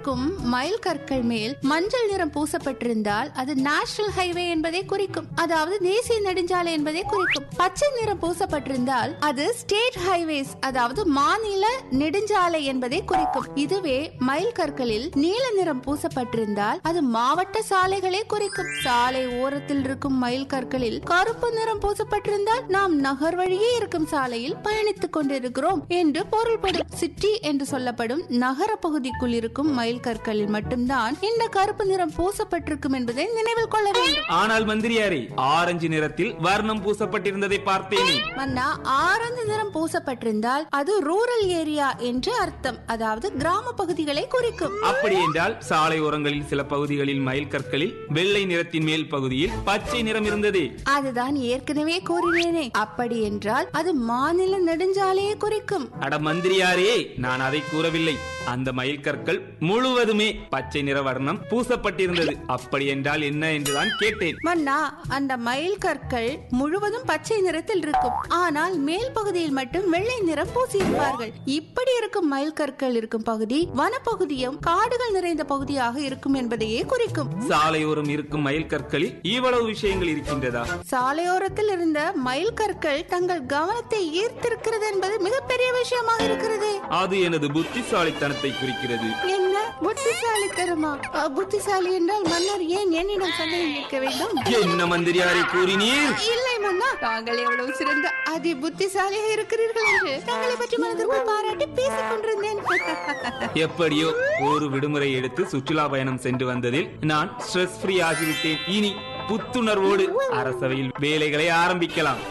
இருக்கும் மைல் கற்கள் மேல் மஞ்சள் நிறம் பூசப்பட்டிருந்தால் அது நேஷனல் ஹைவே என்பதை குறிக்கும், அதாவது தேசிய நெடுஞ்சாலை என்பதை குறிக்கும். பச்சை நிறம் பூசப்பட்டிருந்தால் அது ஸ்டேட் ஹைவேஸ், அதாவது மாநில நெடுஞ்சாலை என்பதை குறிக்கும். இதுவே மைல் கற்களில் நீல நிறம் பூசப்பட்டிருந்தால் அது மாவட்ட சாலைகளை குறிக்கும். சாலை ஓரத்தில் இருக்கும் மைல் கற்களில் கருப்பு நிறம் பூசப்பட்டிருந்தால் நாம் நகர் வழியே இருக்கும் சாலையில் பயணித்துக் கொண்டிருக்கிறோம் என்று பொருள்படும். சிட்டி என்று சொல்லப்படும் நகர பகுதிக்குள் இருக்கும் மைல் கற்களில் மட்டும்தான் இந்த கருப்பு நிறம் பூசப்பட்டிருக்கும் என்பதை நினைவில் கொள்ள வேண்டும். ஆனால் மந்திரியாரே, ஆரஞ்சு நிறத்தில் வர்ணம் பூசப்பட்டிருந்ததை பார்த்தேனே. மன்னா, ஆரஞ்சு நிறம் பூசப்பட்டிருந்தால் அது ரூரல் ஏரியா என்று அர்த்தம், அதாவது கிராம பகுதிகளை குறிக்கும். அப்படி என்றால் சாலை ஓரங்களில் சில பகுதிகளில் மைல் கற்களில் வெள்ளை நிறத்தின் மேல் பகுதியில் பச்சை நிறம் இருந்ததே. அதுதான் ஏற்கனவே கூறினேனே. அப்படி என்றால் அது மாநில நெடுஞ்சாலையை குறிக்கும். அட மந்திரியாரே, நான் அதை கூறவில்லை. அந்த மயில் கற்கள் முழுவதுமே பச்சை நிற வர்ணம் பூசப்பட்டிருந்தது. அப்படி என்றால் என்ன என்றுதான் கேட்டேன். மன்னா, அந்த மயில் கற்கள் முழுவதும் பச்சை நிறத்தில் இருக்கும், ஆனால் மேல் பகுதியில் மட்டும் வெள்ளை நிறம் பூசியிருப்பார்கள். இப்படி இருக்கும் மயில் கற்கள் இருக்கும் பகுதி வனப்பகுதியும் காடுகள் நிறைந்த பகுதியாக இருக்கும் என்பதையே குறிக்கும். சாலையோரம் இருக்கும் மயில் கற்களில் இவ்வளவு விஷயங்கள் இருக்கின்றதா? சாலையோரத்தில் இருந்த மயில் கற்கள் தங்கள் கவனத்தை ஈர்த்திருக்கிறது என்பது மிகப்பெரிய விஷயமாக இருக்கிறது. அது எனது புத்திசாலித்தனத்தை குறிக்கிறது. என்ன புத்திசாலித்தனமா? புத்திசாலி என்றால் மன்னர் ஏன் என்னிடம் சந்தேகம் கேட்க வேண்டும்? என்ன மந்திரியாரை கூறினீர்? இல்லை மன்னா, தாங்கள் எவ்வளவு சிறந்த அதி புத்திசாலியாக இருக்கிறீர்கள் என்று தங்களை பற்றி மனதிற்குள் பாராட்டி பேசிக் கொண்டிருந்தேன். எப்படியோ ஒரு விடுமுறை எடுத்து சுற்றுலா பயணம் சென்று வந்ததில் நான் ஸ்ட்ரெஸ் ஃப்ரீ ஆகிவிட்டேன். இனி புத்துணர்வோடு அரசவையில் வேலைகளை ஆரம்பிக்கலாம்.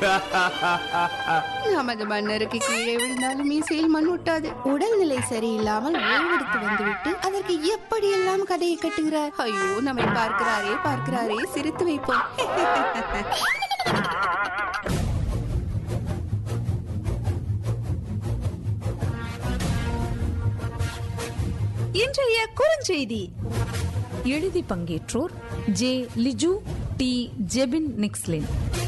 நமது மன்னருக்கு கீழே விழுந்தாலும் மீசையில் மண் ஒட்டாது. உடல்நிலை சரியில்லாமல் ஓய்வெடுத்து வந்துவிட்டு அதற்கு எப்படி எல்லாம் கதையை கட்டுகிறார். ஐயோ, நம்மை பார்க்கிறாரே சிரித்து வைப்போம். இன்றைய குறுஞ்செய்தி எழுதி பங்கேற்றோர் ஜே லிஜு, டி ஜெபின் நிக்ஸ்லின்.